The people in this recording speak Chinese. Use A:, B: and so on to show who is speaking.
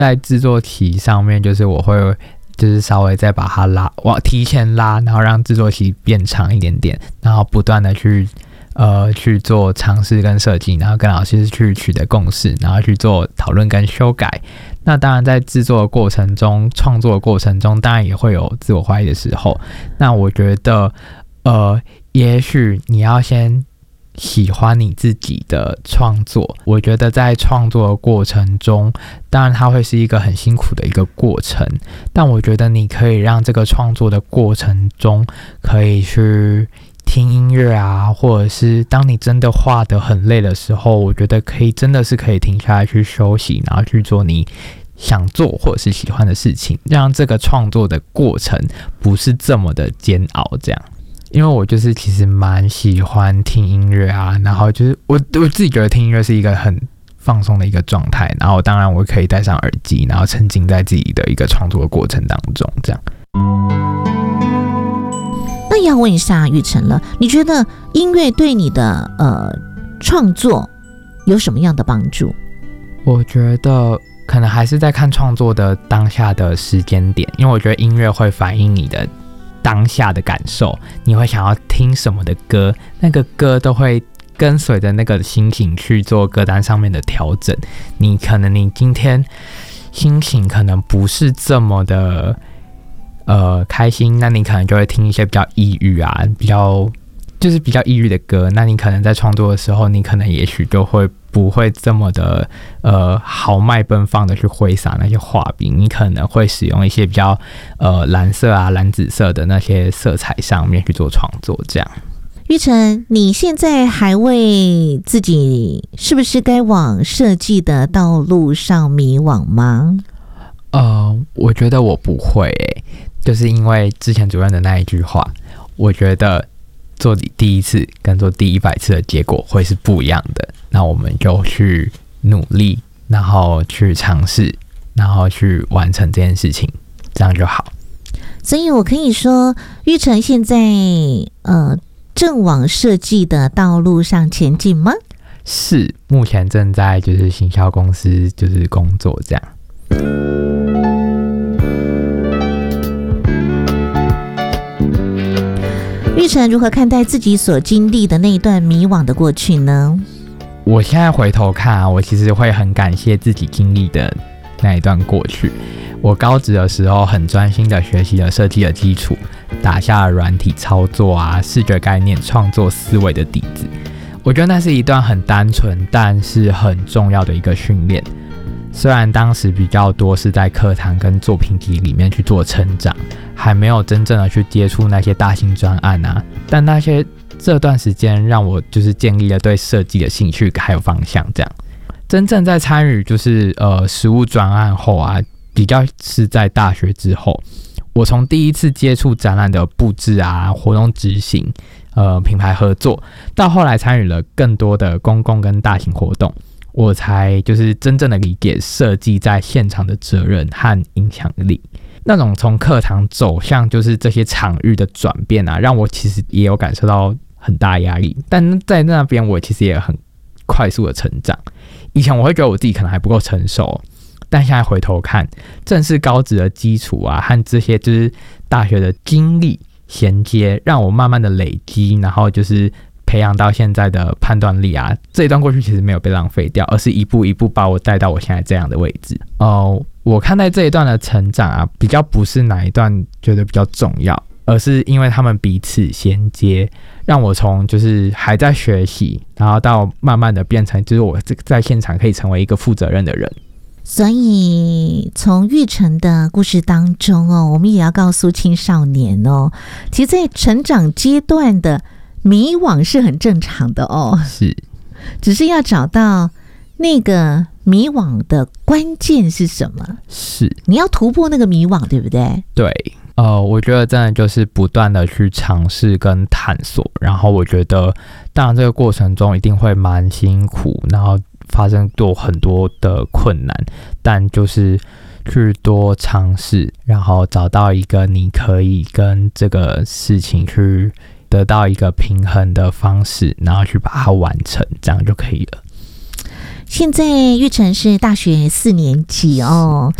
A: 在制作期上面，就是我会就是稍微再把它提前拉，然后让制作期变长一点点，然后不断的去做尝试跟设计，然后跟老师去取得共识，然后去做讨论跟修改。那当然在制作的过程中，创作的过程中，当然也会有自我怀疑的时候。那我觉得也许你要先喜欢你自己的创作。我觉得在创作的过程中，当然它会是一个很辛苦的一个过程，但我觉得你可以让这个创作的过程中可以去听音乐啊，或者是当你真的画得很累的时候，我觉得真的是可以停下来去休息，然后去做你想做或者是喜欢的事情，让这个创作的过程不是这么的煎熬这样。因为我就是其实蛮喜欢听音乐啊，然后就是我自己觉得听音乐是一个很放松的一个状态，然后当然我可以戴上耳机，然后沉浸在自己的一个创作的过程当中这样。
B: 那要问一下玉成了，你觉得音乐对你的创作有什么样的帮助？
A: 我觉得可能还是在看创作的当下的时间点，因为我觉得音乐会反映你的当下的感受，你会想要听什么的歌，那个歌都会跟随着那个心情去做歌单上面的调整。你今天心情可能不是这么的开心，那你可能就会听一些比较抑郁啊，比较抑郁的歌。那你可能在创作的时候，你可能也许就会不会这么的豪迈奔放的去挥洒那些画笔，你可能会使用一些比较蓝色啊、蓝紫色的那些色彩上面去做创作这样。
B: 玉成，你现在还为自己是不是该往设计的道路上迷惘吗？
A: 我觉得我不会就是因为之前主任的那一句话，我觉得做第一次跟做第100次的结果会是不一样的。那我们就去努力，然后去尝试，然后去完成这件事情，这样就好。
B: 所以我可以说，玉成现在正往设计的道路上前进吗？
A: 是，目前正在就是行销公司就是工作这样。
B: 玉成如何看待自己所经历的那一段迷惘的过去呢？
A: 我现在回头看啊，我其实会很感谢自己经历的那一段过去。我高职的时候很专心的学习了设计的基础，打下了软体操作啊、视觉概念、创作思维的底子。我觉得那是一段很单纯但是很重要的一个训练。虽然当时比较多是在课堂跟作品集里面去做成长，还没有真正的去接触那些大型专案啊，但这段时间让我就是建立了对设计的兴趣还有方向这样。真正在参与就是实务专案后啊，比较是在大学之后，我从第一次接触展览的布置啊、活动执行、品牌合作，到后来参与了更多的公共跟大型活动，我才就是真正的理解设计在现场的责任和影响力。那种从课堂走向就是这些场域的转变啊，让我其实也有感受到很大压力，但在那边我其实也很快速的成长。以前我会觉得我自己可能还不够成熟，但现在回头看，正是高职的基础啊和这些就是大学的经历衔接，让我慢慢的累积，然后就是培养到现在的判断力啊。这一段过去其实没有被浪费掉，而是一步一步把我带到我现在这样的位置。我看待这一段的成长啊，比较不是哪一段觉得比较重要，而是因为他们彼此衔接，让我从就是还在学习，然后到慢慢的变成就是我在现场可以成为一个负责任的人。
B: 所以从玉成的故事当中我们也要告诉青少年其实在成长阶段的迷惘是很正常的
A: 是，
B: 只是要找到那个迷惘的关键是什么？
A: 是
B: 你要突破那个迷惘，对不对？
A: 对，我觉得真的就是不断的去尝试跟探索，然后我觉得当然这个过程中一定会蛮辛苦，然后发生过很多的困难，但就是去多尝试，然后找到一个你可以跟这个事情去得到一个平衡的方式，然后去把它完成，这样就可以了。
B: 现在玉成是大学4年级哦，